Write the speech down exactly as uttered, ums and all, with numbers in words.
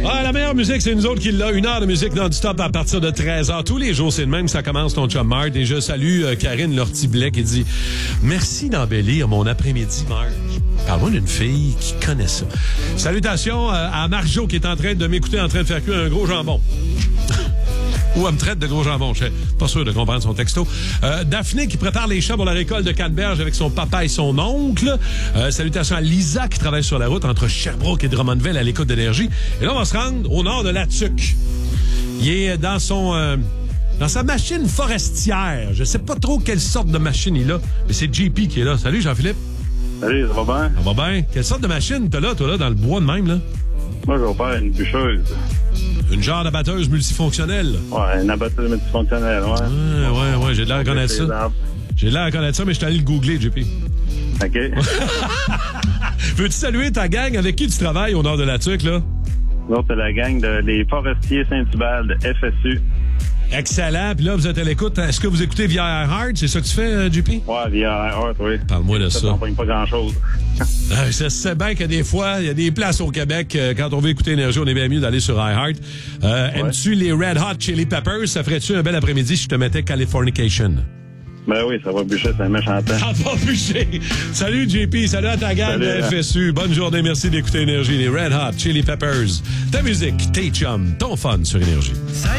Ah, la meilleure musique, c'est nous autres qui l'a. Une heure de musique non-stop à partir de treize heures. Tous les jours, c'est le même. Ça commence ton chum Marc. Et je salue euh, Karine Lortie-Blais qui dit « Merci d'embellir mon après-midi, Marc. » Parle-moi d'une fille qui connaît ça. Salutations euh, à Marjo qui est en train de m'écouter en train de faire cuire un gros jambon. Ou elle me traite de gros jambon. Je suis pas sûr de comprendre son texto. Euh, Daphné qui prépare les champs pour la récolte de Canneberge avec son papa et son oncle. Euh, salutations à Lisa qui travaille sur la route entre Sherbrooke et Drummondville à l'écoute d'énergie. Et là, on va se rendre au nord de La Tuque. Il est dans son... Euh, dans sa machine forestière. Je sais pas trop quelle sorte de machine il a, mais c'est J P qui est là. Salut, Jean-Philippe. Salut, ça va bien? Ça va bien. Quelle sorte de machine t'as là, toi, là, dans le bois de même, là? Moi, je vais faire une bûcheuse. Une genre d'abatteuse multifonctionnelle. Ouais, une abatteuse multifonctionnelle, ouais. Ouais, ouais, ouais, j'ai de l'air à connaître ça. J'ai de l'air à connaître ça, mais je suis allé le googler, J P. OK. Veux-tu saluer ta gang avec qui tu travailles au nord de La Tuque, là? Nous, c'est la gang de, des forestiers Saint-Hubert de F S U. Excellent. Puis là, vous êtes à l'écoute. Est-ce que vous écoutez via AirHeart? C'est ça que tu fais, J P? Ouais, via AirHeart, oui. Parle-moi de ça. Ça n'empoigne pas grand-chose. Ah, ça se sait bien que des fois, il y a des places au Québec, euh, quand on veut écouter Énergie, on est bien mieux d'aller sur iHeart. Euh, ouais. Aimes-tu les Red Hot Chili Peppers? Ça ferait-tu un bel après-midi si je te mettais Californication? Ben oui, ça va bûcher, c'est un méchant temps. Ça va bûcher. Salut, J P. Salut à ta gang de F S U. Bonne journée. Merci d'écouter Énergie. Les Red Hot Chili Peppers. Ta musique, tes chums, ton fun sur Énergie.